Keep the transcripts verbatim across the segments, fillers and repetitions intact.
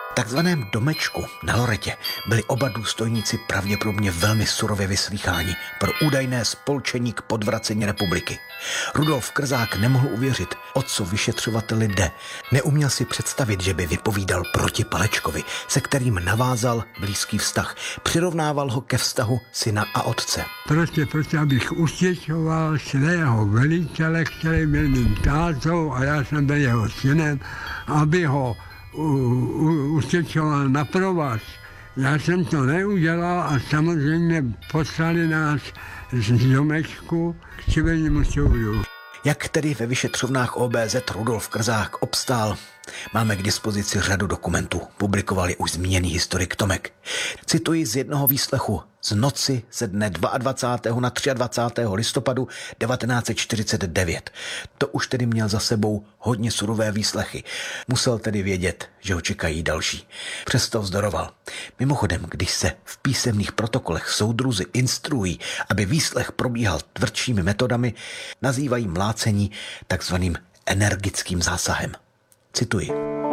V takzvaném domečku na Loretě byli oba důstojníci pravděpodobně velmi surově vyslýcháni pro údajné spolčení k podvracení republiky. Rudolf Krzák nemohl uvěřit, o co vyšetřovateli jde. Neuměl si představit, že by vypovídal proti Palečkovi, se kterým navázal blízký vztah. Přirovnával ho ke vztahu syna a otce. Prostě, prostě abych usvědčoval svého velitele, který byl mým tátou a já jsem byl jeho synem, aby ho usvědčoval na provaz. Já jsem to neudělal a samozřejmě poslali nás z domečku k civilnímu soudu. Jak tedy ve vyšetřovnách O B Z Rudolf Krzák obstál? Máme k dispozici řadu dokumentů, publikoval je už zmíněný historik Tomek. Cituji z jednoho výslechu z noci ze dne dvacátého druhého na dvacátého třetího listopadu devatenáct set čtyřicet devět. To už tedy měl za sebou hodně surové výslechy. Musel tedy vědět, že ho čekají další. Přesto vzdoroval. Mimochodem, když se v písemných protokolech soudruzi instruují, aby výslech probíhal tvrdšími metodami, nazývají mlácení takzvaným energickým zásahem. Cituji.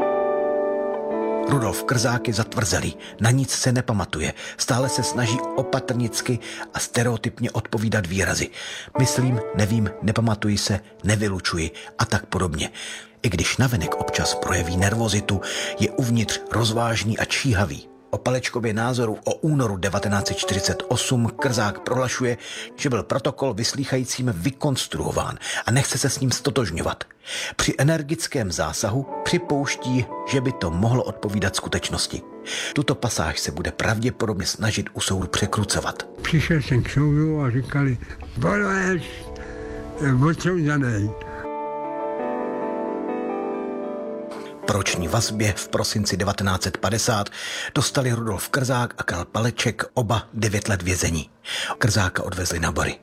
Rudolf Krzák je zatvrzelý, na nic se nepamatuje, stále se snaží opatrnicky a stereotypně odpovídat výrazy. Myslím, nevím, nepamatuji se, nevylučuji a tak podobně. I když navenek občas projeví nervozitu, je uvnitř rozvážný a číhavý. O Palečkově názoru o únoru devatenáct set čtyřicet osm Krzák prohlašuje, že byl protokol vyslýchajícím vykonstruován a nechce se s ním stotožňovat. Při energickém zásahu připouští, že by to mohlo odpovídat skutečnosti. Tuto pasáž se bude pravděpodobně snažit u soudu překrucovat. Přišel jsem k soudu a říkali, Borec, odsouzený. Po roční vazbě v prosinci devatenáct set padesát dostali Rudolf Krzák a Karel Paleček oba devět let vězení. Krzáka odvezli na Bory.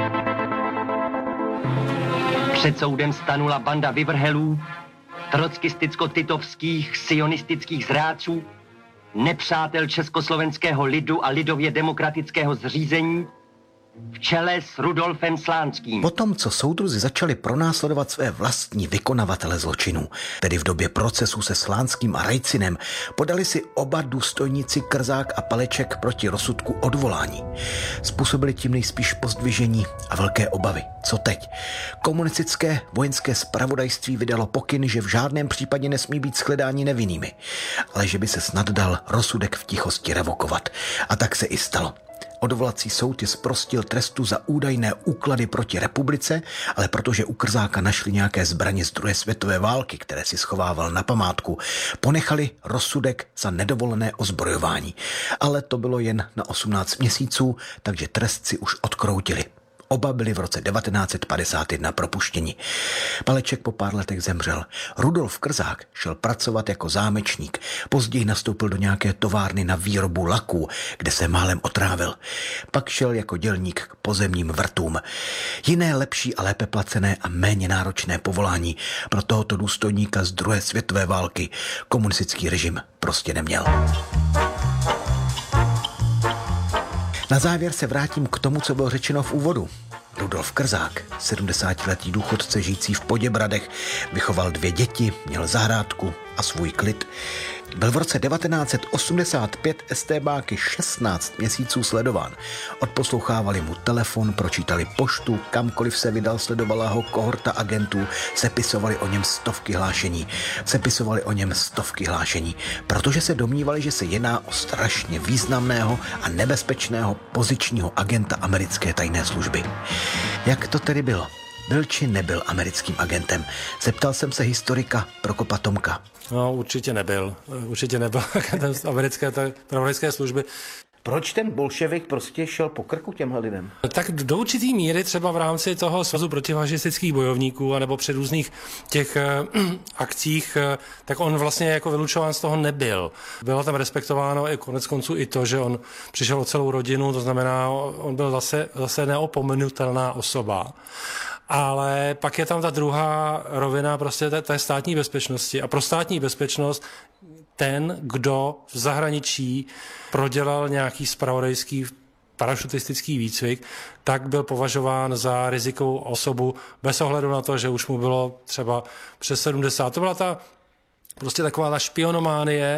Před soudem stanula banda vyvrhelů, trockisticko-titovských, sionistických zrádců, nepřátel československého lidu a lidově demokratického zřízení, v čele s Rudolfem Slánským. Potom, co soudruzi začali pronásledovat své vlastní vykonavatele zločinů, tedy v době procesu se Slánským a Rajcinem, podali si oba důstojníci Krzák a Paleček proti rozsudku odvolání. Způsobili tím nejspíš pozdvižení a velké obavy. Co teď? Komunistické vojenské zpravodajství vydalo pokyn, že v žádném případě nesmí být shledáni nevinnými, ale že by se snad dal rozsudek v tichosti revokovat. A tak se i stalo. Odvolací soud je zprostil trestu za údajné úklady proti republice, ale protože u Krzáka našli nějaké zbraně z druhé světové války, které si schovával na památku, ponechali rozsudek za nedovolené ozbrojování. Ale to bylo jen na osmnáct měsíců, takže trest si už odkroutili. Oba byli v roce devatenáct set padesát jedna propuštěni. Paleček po pár letech zemřel. Rudolf Krzák šel pracovat jako zámečník. Později nastoupil do nějaké továrny na výrobu laků, kde se málem otrávil. Pak šel jako dělník k pozemním vrtům. Jiné lepší a lépe placené a méně náročné povolání pro tohoto důstojníka z druhé světové války komunistický režim prostě neměl. Na závěr se vrátím k tomu, co bylo řečeno v úvodu. Rudolf Krzák, sedmdesátiletý důchodce žijící v Poděbradech, vychoval dvě děti, měl zahrádku a svůj klid. Byl v roce devatenáct set osmdesát pět estébáky šestnáct měsíců sledován. Odposlouchávali mu telefon, pročítali poštu, kamkoliv se vydal, sledovala ho kohorta agentů, sepisovali o něm stovky hlášení. Sepisovali o něm stovky hlášení, protože se domnívali, že se jedná o strašně významného a nebezpečného pozičního agenta americké tajné služby. Jak to tedy bylo? Byl či nebyl americkým agentem? Zeptal jsem se historika Prokopa Tomka. No, určitě nebyl. Určitě nebyl agentem americké zpravodajské služby. Proč ten bolševik prostě šel po krku těmhle lidem? Tak do určitý míry třeba v rámci toho svazu protifašistických bojovníků anebo při různých těch uh, akcích, uh, tak on vlastně jako vylučován z toho nebyl. Bylo tam respektováno i konec konců i to, že on přišel o celou rodinu, to znamená, on byl zase, zase neopomenutelná osoba. Ale pak je tam ta druhá rovina prostě té, té státní bezpečnosti. A pro státní bezpečnost ten, kdo v zahraničí prodělal nějaký zpravodajský parašutistický výcvik, tak byl považován za rizikovou osobu bez ohledu na to, že už mu bylo třeba přes sedmdesát. To byla ta prostě taková ta špionománie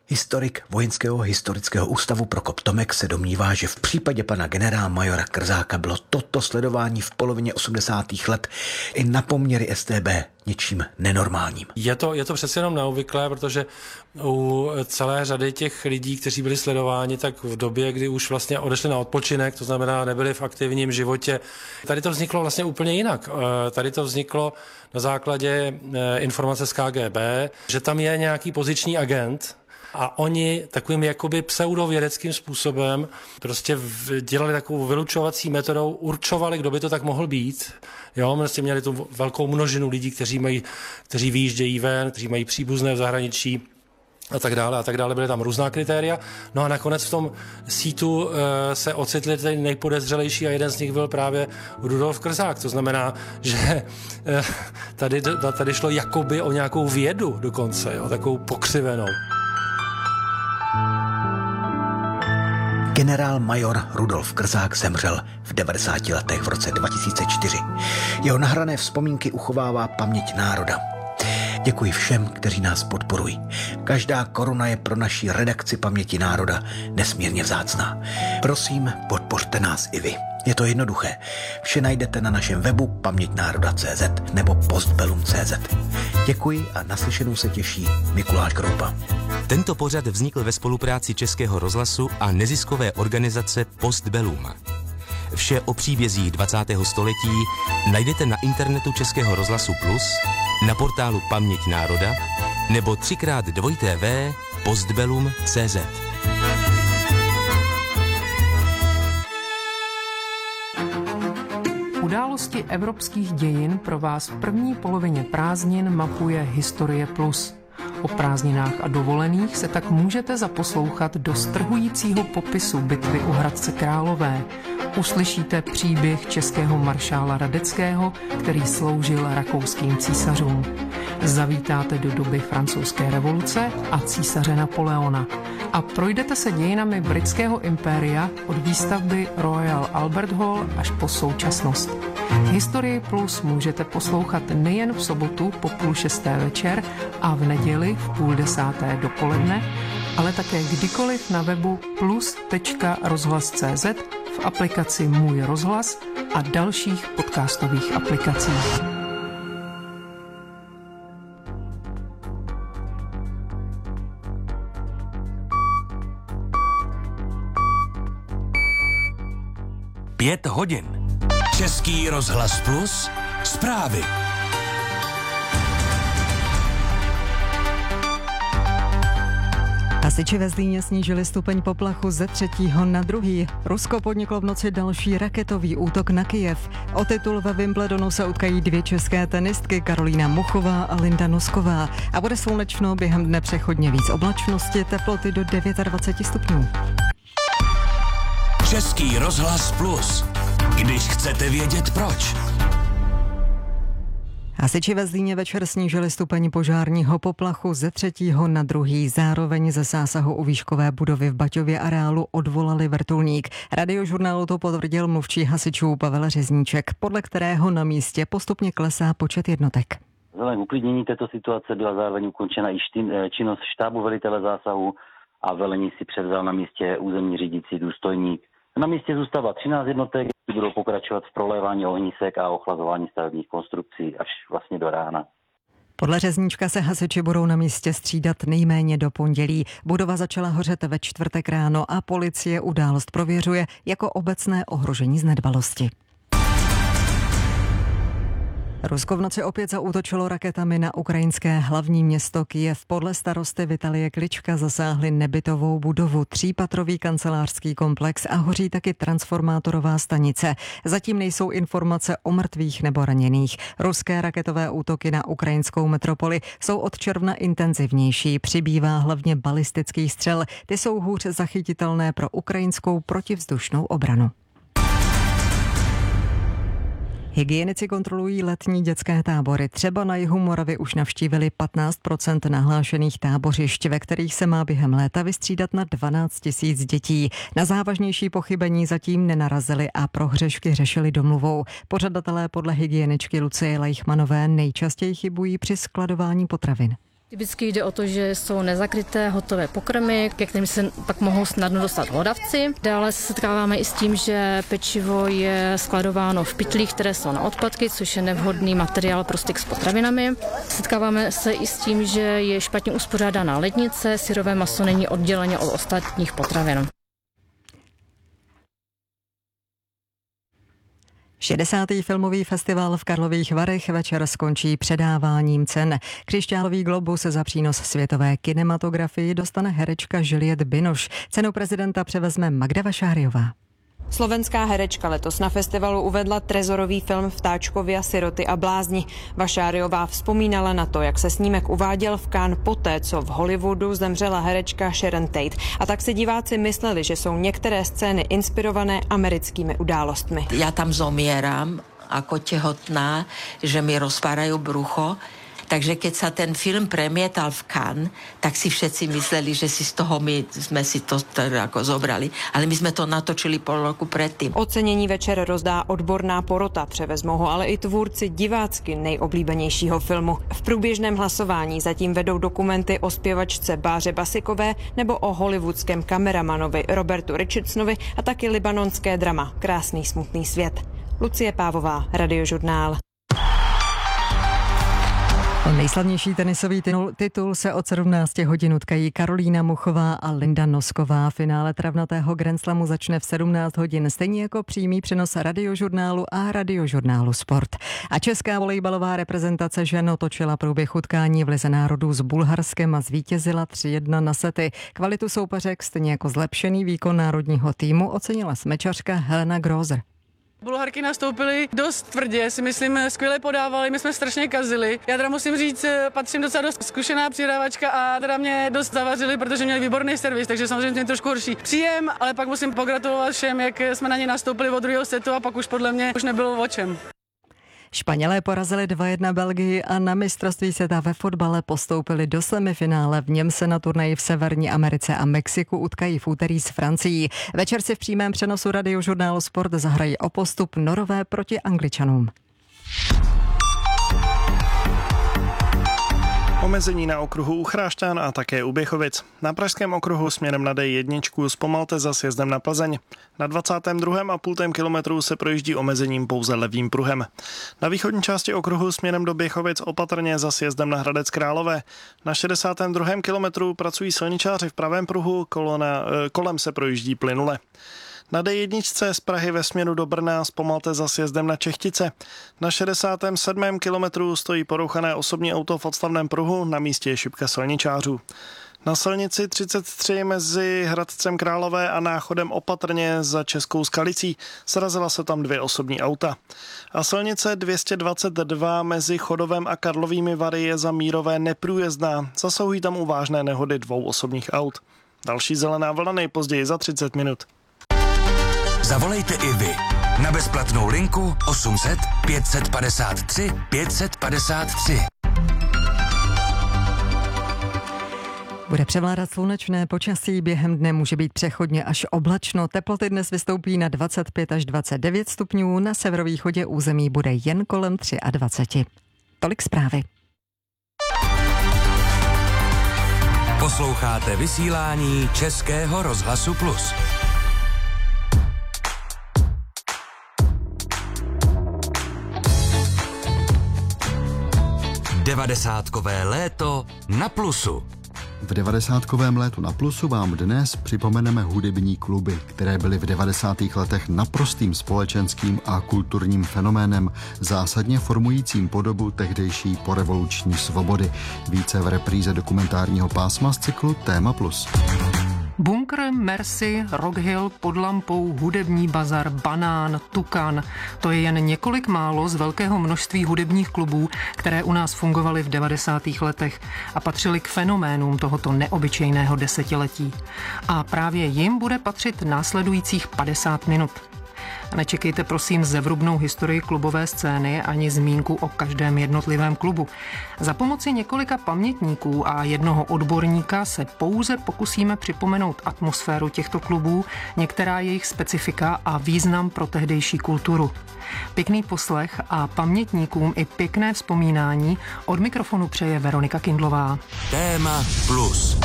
Historik Vojenského historického ústavu Prokop Tomek se domnívá, že v případě pana generála majora Krzáka bylo toto sledování v polovině osmdesátých let i na poměry S T B něčím nenormálním. Je to, je to přece jenom neobvyklé, protože u celé řady těch lidí, kteří byli sledováni, tak v době, kdy už vlastně odešli na odpočinek, to znamená nebyli v aktivním životě, tady to vzniklo vlastně úplně jinak. Tady to vzniklo na základě informace z K G B, že tam je nějaký poziční agent, a oni takovým jakoby pseudovědeckým způsobem prostě dělali takovou vylučovací metodou, určovali, kdo by to tak mohl být. Jo, prostě měli tu velkou množinu lidí, kteří mají, kteří vyjíždějí ven, kteří mají příbuzné v zahraničí a tak dále a tak dále. Byly tam různá kritéria. No a nakonec v tom sítu e, se ocitli ty nejpodezřelejší a jeden z nich byl právě Rudolf Krzák. To znamená, že e, tady, tady šlo jakoby o nějakou vědu dokonce, jo, takovou pokřivenou. Generál major Rudolf Krzák zemřel v devadesáti letech v roce dva tisíce čtyři. Jeho nahrané vzpomínky uchovává paměť národa. Děkuji všem, kteří nás podporují. Každá koruna je pro naši redakci Paměti národa nesmírně vzácná. Prosím, podpořte nás i vy. Je to jednoduché. Vše najdete na našem webu pamětnároda tečka cé zet nebo postbellum tečka cé zet. Děkuji a naslyšenou se těší Mikuláš Kroupa. Tento pořad vznikl ve spolupráci Českého rozhlasu a neziskové organizace Postbellum. Vše o příbězích dvacátého století najdete na internetu Českého rozhlasu Plus, na portálu Paměť národa nebo třikrát dvojité vé postbellum tečka cé zet. Události evropských dějin pro vás v první polovině prázdnin mapuje Historie Plus. O prázdninách a dovolených se tak můžete zaposlouchat do strhujícího popisu bitvy u Hradce Králové. Uslyšíte příběh českého maršála Radeckého, který sloužil rakouským císařům. Zavítáte do doby francouzské revoluce a císaře Napoleona. A projdete se dějinami britského impéria od výstavby Royal Albert Hall až po současnost. Historii Plus můžete poslouchat nejen v sobotu po půl šesté večer a v neděli v půl desáté dopoledne, ale také kdykoliv na webu plus tečka rozhlas tečka cé zet, v aplikaci Můj rozhlas a dalších podcastových aplikacích. Pět hodin. Český rozhlas Plus. Zprávy. Hasiči ve Zlíně snížili stupeň poplachu ze třetího na druhý. Rusko podniklo v noci další raketový útok na Kyjev. O titul ve Wimbledonu se utkají dvě české tenistky, Karolína Muchová a Linda Nosková. A bude slunečno, během dne přechodně víc oblačnosti, teploty do dvacet devět stupňů. Český rozhlas Plus. Když chcete vědět proč. Hasiči ve Zlíně večer snížili stupeň požárního poplachu ze třetího na druhý. Zároveň ze zásahu u výškové budovy v Baťově areálu odvolali vrtulník. Radiožurnálu to potvrdil mluvčí hasičů Pavel Řezníček, podle kterého na místě postupně klesá počet jednotek. Vzhledem k uklidnění této situace byla zároveň ukončena i činnost štábu velitele zásahu a velení si převzal na místě územní řídící důstojník. Na místě zůstává třináct jednotek, které budou pokračovat v prolévání ohnisek a ochlazování stavebních konstrukcí až vlastně do rána. Podle Řezníčka se hasiči budou na místě střídat nejméně do pondělí. Budova začala hořet ve čtvrtek ráno a policie událost prověřuje jako obecné ohrožení z nedbalosti. Rusko v noci opět zaútočilo raketami na ukrajinské hlavní město Kyjev. Podle starosty Vitalie Klička zasáhli nebytovou budovu, třípatrový kancelářský komplex a hoří taky transformátorová stanice. Zatím nejsou informace o mrtvých nebo raněných. Ruské raketové útoky na ukrajinskou metropoli jsou od června intenzivnější. Přibývá hlavně balistických střel. Ty jsou hůř zachytitelné pro ukrajinskou protivzdušnou obranu. Hygienici kontrolují letní dětské tábory. Třeba na jihu Moravy už navštívili patnáct procent nahlášených tábořišť, ve kterých se má během léta vystřídat na dvanáct tisíc dětí. Na závažnější pochybení zatím nenarazili a prohřešky řešili domluvou. Pořadatelé podle hygieničky Lucie Lejchmanové nejčastěji chybují při skladování potravin. Typicky jde o to, že jsou nezakryté hotové pokrmy, ke kterým se pak mohou snadno dostat hlodavci. Dále se setkáváme i s tím, že pečivo je skladováno v pytlích, které jsou na odpadky, což je nevhodný materiál pro styk s potravinami. Setkáváme se i s tím, že je špatně uspořádaná lednice, syrové maso není odděleně od ostatních potravin. šedesátý filmový festival v Karlových Varech večer skončí předáváním cen. Křišťálový globus za přínos světové kinematografii dostane herečka Juliette Binoche. Cenu prezidenta převezme Magda Vašáriová. Slovenská herečka letos na festivalu uvedla trezorový film Vtáčkovia, siroty a blázni. Vašáriová vzpomínala na to, jak se snímek uváděl v Cannes poté, co v Hollywoodu zemřela herečka Sharon Tate. A tak si diváci mysleli, že jsou některé scény inspirované americkými událostmi. Já tam zomieram ako tehotná, že mi rozpárajú brucho. Takže keď sa ten film premietal v Cannes, tak si všetci mysleli, že si z toho my sme si to teda ako zobrali. Ale my sme to natočili pol roku predtým. Ocenění večer rozdá odborná porota, převezmou ho ale i tvůrci divácky nejoblíbenějšího filmu. V průběžném hlasování zatím vedou dokumenty o zpěvačce Báře Basikové nebo o hollywoodském kameramanovi Robertu Richardsonovi a taky libanonské drama Krásný smutný svět. Lucie Pávová, Radiožurnál. O nejslavnější tenisový titul se od sedmnácti hodin utkají Karolína Muchová a Linda Nosková. Finále travnatého Grand Slamu začne v sedmnáct hodin, stejně jako přímý přenos Radiožurnálu a Radiožurnálu Sport. A česká volejbalová reprezentace žen otočila průběh utkání v Lize národů s Bulharskem a zvítězila tři jedna na sety. Kvalitu soupeřek, stejně jako zlepšený výkon národního týmu, ocenila smečařka Helena Grozer. Bulharky nastoupily dost tvrdě, si myslím, skvěle podávali, my jsme strašně kazili. Já teda musím říct, patřím docela dost zkušená přidávačka a teda mě dost zavařili, protože měli výborný servis, takže samozřejmě mě trošku horší příjem, ale pak musím pogratulovat všem, jak jsme na ně nastoupili od druhého setu a pak už podle mě už nebylo o čem. Španělé porazili dva jedna Belgii a na mistrovství světa ve fotbale postoupili do semifinále. V něm se na turnaji v Severní Americe a Mexiku utkají v úterý s Francií. Večer si v přímém přenosu Radiožurnálu Sport zahrají o postup Norové proti Angličanům. Omezení na okruhu u Chrášťan a také u Běchovic. Na pražském okruhu směrem na D jedna zpomalte za sjezdem na Plzeň. Na dvacátém druhém a půl kilometru se projíždí omezením pouze levým pruhem. Na východní části okruhu směrem do Běchovic opatrně za sjezdem na Hradec Králové. Na šedesátém druhém kilometru pracují silničáři v pravém pruhu, kolona, kolem se projíždí plynule. Na D jedna z Prahy ve směru do Brna zpomalte za sjezdem na Čechtice. Na šedesátém sedmém kilometru stojí porouchané osobní auto v odstavném pruhu, na místě je šipka silničářů. Na silnici třicet tři mezi Hradcem Králové a Náchodem opatrně za Českou Skalicí srazila se tam dvě osobní auta. A silnice dvě stě dvacet dva mezi Chodovem a Karlovými Vary je za Mírové neprůjezdná. Zasahují tam u vážné nehody dvou osobních aut. Další zelená vlna nejpozději za třicet minut. Zavolejte i vy na bezplatnou linku osm set pět set padesát tři pět set padesát tři. Bude převládat slunečné počasí, během dne může být přechodně až oblačno. Teploty dnes vystoupí na dvacet pět až dvacet devět stupňů, na severovýchodě území bude jen kolem dvacet tři. Tolik zprávy. Posloucháte vysílání Českého rozhlasu Plus. Devadesátkové léto na Plusu. V devadesátkovém létu na Plusu vám dnes připomeneme hudební kluby, které byly v devadesátých letech naprostým společenským a kulturním fenoménem, zásadně formujícím podobu tehdejší porevoluční svobody. Více v repríze dokumentárního pásma z cyklu Téma Plus. Bunkr, Mercy, Rock Hill, Pod lampou, Hudební bazar, Banán, Tukan. To je jen několik málo z velkého množství hudebních klubů, které u nás fungovaly v devadesátých letech a patřily k fenoménům tohoto neobyčejného desetiletí. A právě jim bude patřit následujících padesát minut. Nečekejte prosím zevrubnou historii klubové scény ani zmínku o každém jednotlivém klubu. Za pomoci několika pamětníků a jednoho odborníka se pouze pokusíme připomenout atmosféru těchto klubů, některá jejich specifika a význam pro tehdejší kulturu. Pěkný poslech a pamětníkům i pěkné vzpomínání od mikrofonu přeje Veronika Kindlová. Téma plus.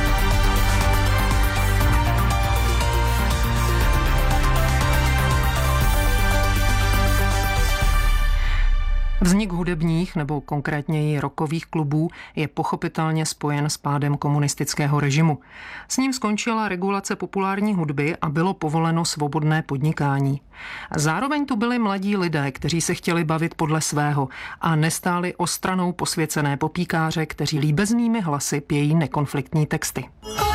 Vznik hudebních nebo konkrétněji rockových klubů je pochopitelně spojen s pádem komunistického režimu. S ním skončila regulace populární hudby a bylo povoleno svobodné podnikání. Zároveň tu byli mladí lidé, kteří se chtěli bavit podle svého a nestáli o stranou posvěcené popíkáře, kteří líbeznými hlasy pějí nekonfliktní texty.